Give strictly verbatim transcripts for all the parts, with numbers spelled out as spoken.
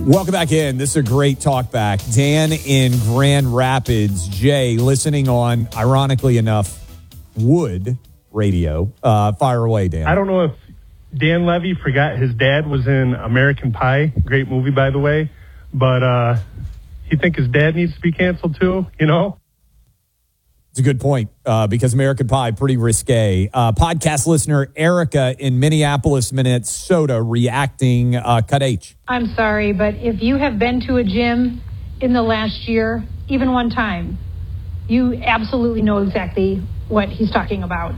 Welcome back in. This is a great talk back. Dan in Grand Rapids. Jay, listening on, ironically enough, Wood Radio. Uh, fire away, Dan. I don't know if Dan Levy forgot his dad was in American Pie. Great movie, by the way. But uh, you think his dad needs to be canceled too, you know? It's a good point uh, because American Pie, pretty risque. Uh, podcast listener Erica in Minneapolis, Minnesota, reacting. Uh, cut H. I'm sorry, but if you have been to a gym in the last year, even one time, you absolutely know exactly what he's talking about.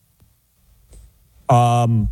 Um,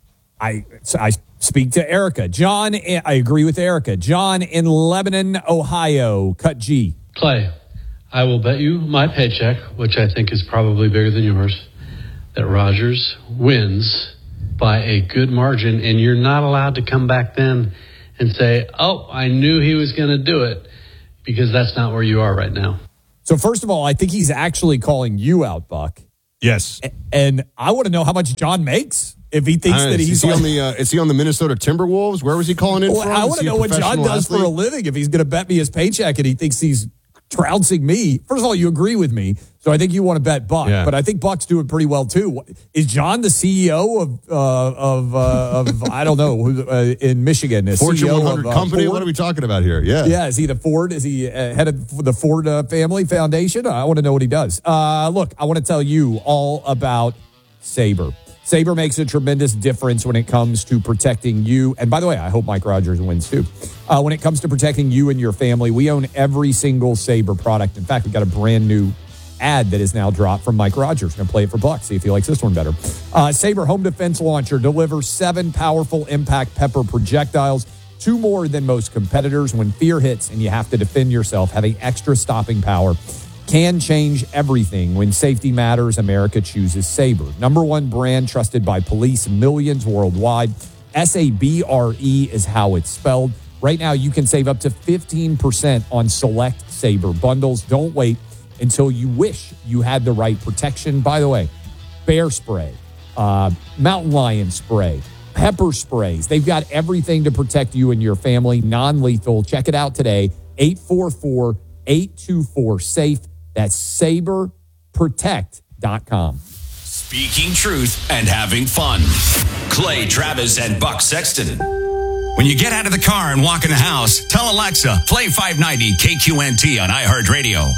I I speak to Erica. John, I agree with Erica. John in Lebanon, Ohio, cut G. Clay, I will bet you my paycheck, which I think is probably bigger than yours, that Rodgers wins by a good margin, and you're not allowed to come back then and say, oh, I knew he was going to do it, because that's not where you are right now. So first of all, I think he's actually calling you out, Buck. Yes. And I want to know how much John makes if he thinks that he's is he like, on the uh, is he on the Minnesota Timberwolves? Where was he calling in well, from? I want to know what John does athlete? for a living if he's going to bet me his paycheck and he thinks he's trouncing me. First of all, you agree with me, so I think you want to bet Buck, yeah. But I think Buck's doing pretty well too. Is John the C E O of uh, of uh, of I don't know who uh, in Michigan? Fortune one hundred of, uh, company. Ford? What are we talking about here? Yeah, yeah. Is he the Ford? Is he uh, head of the Ford uh, Family Foundation? I want to know what he does. Uh, look, I want to tell you all about Sabre. Sabre makes a tremendous difference when it comes to protecting you. And by the way, I hope Mike Rodgers wins too. Uh, when it comes to protecting you and your family, we own every single Sabre product. In fact, we've got a brand new ad that is now dropped from Mike Rodgers. I'm going to play it for Buck, see if he likes this one better. Uh, Sabre Home Defense Launcher delivers seven powerful impact pepper projectiles, two more than most competitors. When fear hits and you have to defend yourself, having extra stopping power can change everything. When safety matters, America chooses Sabre. Number one brand trusted by police, millions worldwide. S A B R E is how it's spelled. Right now, you can save up to fifteen percent on select Sabre bundles. Don't wait until you wish you had the right protection. By the way, bear spray, uh, mountain lion spray, pepper sprays. They've got everything to protect you and your family. Non-lethal. Check it out today. eight four four, eight two four, SAFE. That's sabre protect dot com. Speaking truth and having fun. Clay Travis and Buck Sexton. When you get out of the car and walk in the house, tell Alexa, play five ninety K Q N T on iHeartRadio.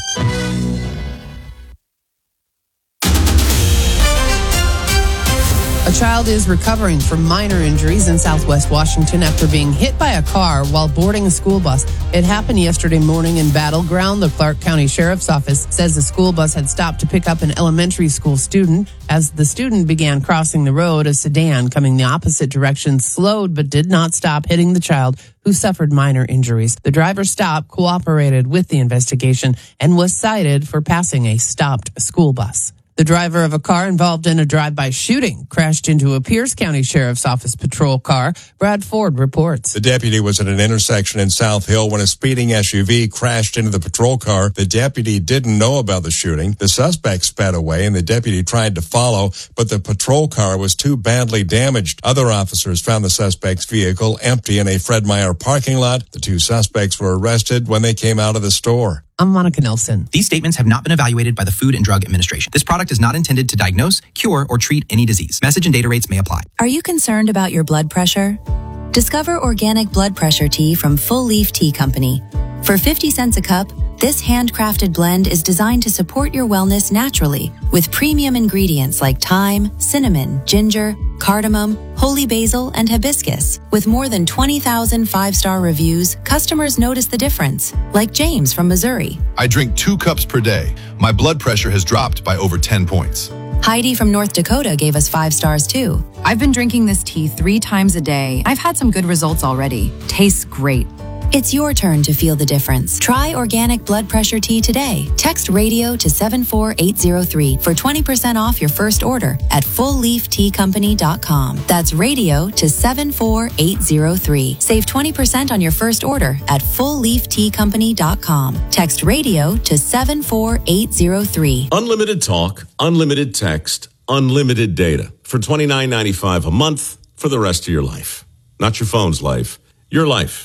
A child is recovering from minor injuries in Southwest Washington after being hit by a car while boarding a school bus. It happened yesterday morning in Battleground. The Clark County Sheriff's Office says the school bus had stopped to pick up an elementary school student. As the student began crossing the road, a sedan coming the opposite direction slowed but did not stop, hitting the child, who suffered minor injuries. The driver stopped, cooperated with the investigation, and was cited for passing a stopped school bus. The driver of a car involved in a drive-by shooting crashed into a Pierce County Sheriff's Office patrol car. Brad Ford reports. The deputy was at an intersection in South Hill when a speeding S U V crashed into the patrol car. The deputy didn't know about the shooting. The suspect sped away and the deputy tried to follow, but the patrol car was too badly damaged. Other officers found the suspect's vehicle empty in a Fred Meyer parking lot. The two suspects were arrested when they came out of the store. I'm Monica Nelson. These statements have not been evaluated by the Food and Drug Administration. This product is not intended to diagnose, cure, or treat any disease. Message and data rates may apply. Are you concerned about your blood pressure? Discover organic blood pressure tea from Full Leaf Tea Company. For fifty cents a cup, this handcrafted blend is designed to support your wellness naturally with premium ingredients like thyme, cinnamon, ginger, cardamom, holy basil, and hibiscus. With more than twenty thousand five-star reviews, customers notice the difference, like James from Missouri. I drink two cups per day. My blood pressure has dropped by over ten points. Heidi from North Dakota gave us five stars too. I've been drinking this tea three times a day. I've had some good results already. Tastes great. It's your turn to feel the difference. Try organic blood pressure tea today. Text radio to seven four eight zero three for twenty percent off your first order at full leaf tea company dot com. That's radio to seven four eight zero three. Save twenty percent on your first order at full leaf tea company dot com. Text radio to seven four eight zero three. Unlimited talk, unlimited text, unlimited data for twenty-nine ninety-five a month for the rest of your life. Not your phone's life, your life.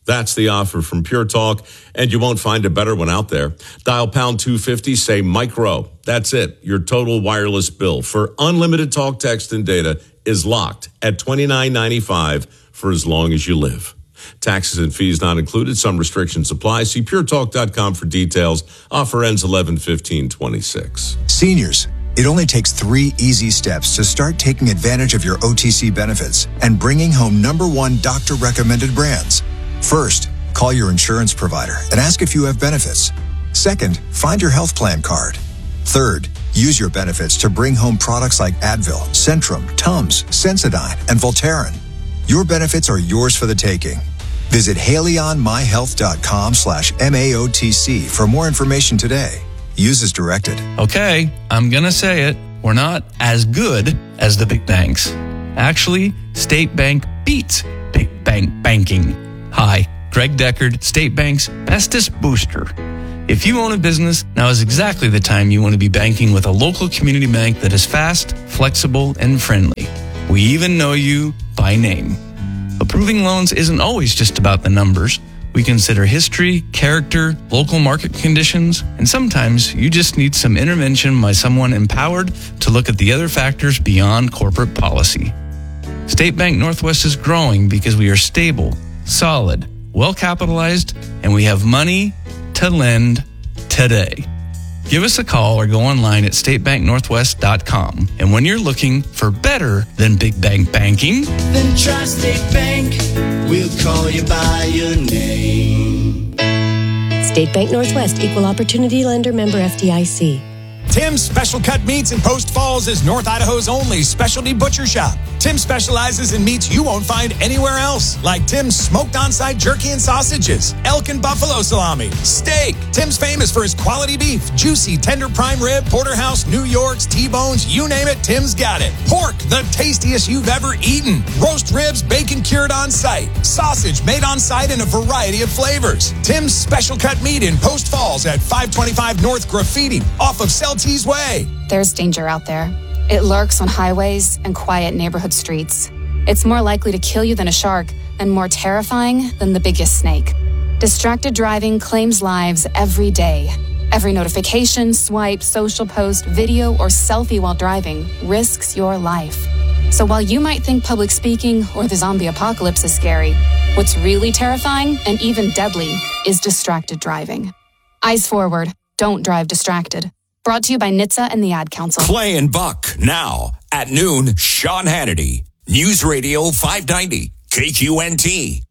That's the offer from Pure Talk, and you won't find a better one out there. Dial pound two fifty, say micro. That's it. Your total wireless bill for unlimited talk, text, and data is locked at twenty-nine ninety-five for as long as you live. Taxes and fees not included. Some restrictions apply. See pure talk dot com for details. Offer ends eleven fifteen twenty-six. Seniors, it only takes three easy steps to start taking advantage of your O T C benefits and bringing home number one doctor-recommended brands. First, call your insurance provider and ask if you have benefits. Second, find your health plan card. Third, use your benefits to bring home products like Advil, Centrum, Tums, Sensodyne, and Voltaren. Your benefits are yours for the taking. Visit haleyonmyhealth.com slash MAOTC for more information today. Use as directed. Okay, I'm going to say it. We're not as good as the big banks. Actually, State Bank beats big bank banking. Hi, Greg Deckard, State Bank's bestest booster. If you own a business, now is exactly the time you want to be banking with a local community bank that is fast, flexible, and friendly. We even know you by name. Approving loans isn't always just about the numbers. We consider history, character, local market conditions, and sometimes you just need some intervention by someone empowered to look at the other factors beyond corporate policy. State Bank Northwest is growing because we are stable, solid, well-capitalized, and we have money to lend today. Give us a call or go online at state bank northwest dot com. And when you're looking for better than big bank banking, then try State Bank. We'll call you by your name. State Bank Northwest, Equal Opportunity Lender, member F D I C. Tim's Special Cut Meats in Post Falls is North Idaho's only specialty butcher shop. Tim specializes in meats you won't find anywhere else, like Tim's smoked on-site jerky and sausages, elk and buffalo salami, steak. Tim's famous for his quality beef, juicy, tender prime rib, porterhouse, New York's, T-bones, you name it, Tim's got it. Pork, the tastiest you've ever eaten. Roast ribs, bacon cured on-site. Sausage made on-site in a variety of flavors. Tim's Special Cut Meat in Post Falls at five twenty-five North Graffiti, off of Celti's Way. There's danger out there. It lurks on highways and quiet neighborhood streets. It's more likely to kill you than a shark and more terrifying than the biggest snake. Distracted driving claims lives every day. Every notification, swipe, social post, video, or selfie while driving risks your life. So while you might think public speaking or the zombie apocalypse is scary, what's really terrifying and even deadly is distracted driving. Eyes forward. Don't drive distracted. Brought to you by N H T S A and the Ad Council. Clay and Buck, now at noon, Sean Hannity. News Radio five ninety, K Q N T.